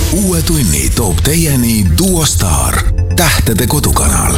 Uue tunni toob teieni Duo Star, tähtede kodukanal.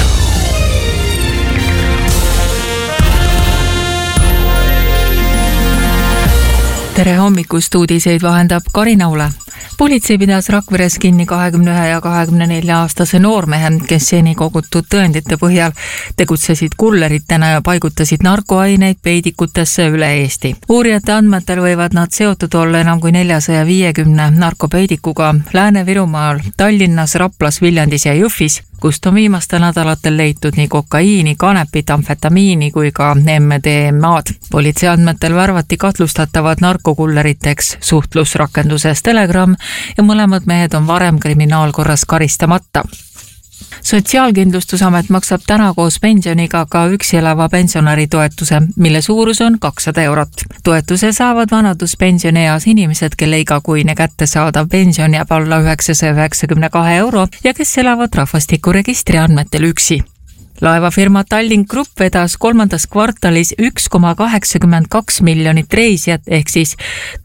Tere hommikust, uudiseid vahendab Karin Aule. Politsei pidas Rakveres kinni 21 ja 24 aastase noormehe, kes seni kogutud tõendite põhjal tegutsesid kulleritena ja paigutasid narkoaineid peidikutesse üle Eesti. Uurijate andmetel võivad nad seotud olla enam kui 450 narkopeidikuga Lääne-Virumaal, Tallinnas, Raplas, Viljandis ja Jõhvis, kust on viimastel nädalatel leitud nii kokaiini, kanepit, amfetamiini kui ka MDMA-d. Politsei andmetel värvati kahtlustatavad narkokulleriteks suhtlusrakenduses Telegram ja mõlemad mehed on varem kriminaalkorras karistamata. Sotsiaalkindlustusamet maksab täna koos pensioniga ka üksi elava pensionäri toetuse, mille suurus on 200 eurot. Toetuse saavad vanaduspensionieas inimesed, kelle igakuine kättesaadav pension jääb alla 992 euro ja kes elavad rahvastikuregistri andmetel üksi. Laevafirma Tallink Grupp vedas kolmandas kvartalis 1,82 miljonit reisijat ehk siis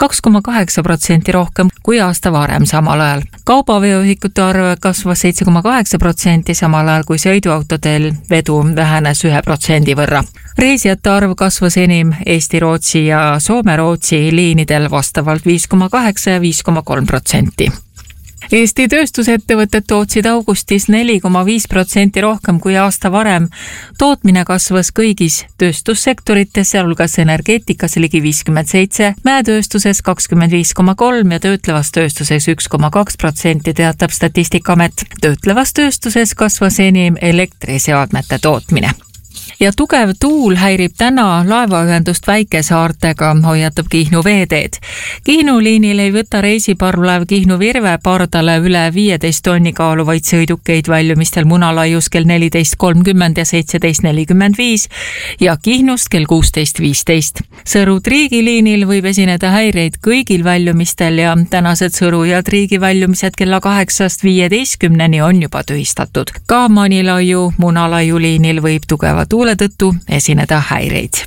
2,8% rohkem kui aasta varem samal ajal. Kaubaveoühikute arv kasvas 7,8%, samal ajal kui sõiduautodel vedu vähenes 1% võrra. Reisijate arv kasvas enim Eesti, Rootsi ja Soome-Rootsi liinidel vastavalt 5,8 ja 5,3%. Eesti tööstusettevõtted tootsid augustis 4,5% rohkem kui aasta varem. Tootmine kasvas kõigis tööstussektorites, sealhulgas energeetikas ligi 57%, mäetööstuses 25,3% ja töötlevas tööstuses 1,2%, teatab Statistikaamet. Töötlevas tööstuses kasvas enim elektriseadmete tootmine. Ja tugev tuul häirib täna laevaühendust väikesaartega, hoiatab Kihnu veeteed. Kihnu liinil ei võta reisiparvlaev Kihnu Virve pardale üle 15 tonni kaaluvaid sõidukeid väljumistel Munalaius kell 14.30 ja 17.45 ja Kihnust kell 16.15. Sõru-Triigi liinil võib esineda häireid kõigil väljumistel ja tänased Sõru ja Triigi väljumised kella 8.15 on juba tühistatud. Ka Manilaiu, Munalaiu liinil võib tugeva tuule tõttu esineda häireid.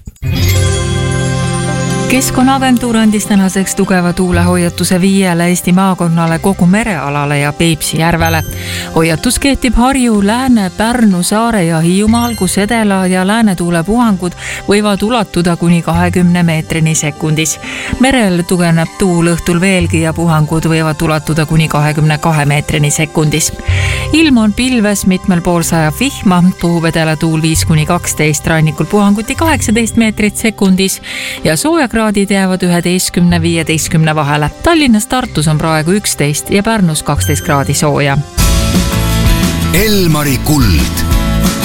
Keskkonnaagentuur andis tänaseks tugeva tuulehoiatuse 5 Eesti maakonnale, kogu merealale ja Peipsi järvele. Hoiatus kehtib Harju, Lääne, Pärnu, Saare ja Hiiumaal, kus edela- ja läänetuulepuhangud võivad ulatuda kuni 20 meetrini sekundis. Merel tugevneb tuul õhtul veelgi ja puhangud võivad ulatuda kuni 22 meetrini sekundis. Ilm on pilves, mitmel pool sajab vihma, puhub edela tuul 5-12, rannikul puhanguti 18 meetrit sekundis ja soojakraadid jäävad 11-15 vahele. Tallinnas, Tartus on praegu 11 ja Pärnus 12 kraadi sooja. Elmari kuld.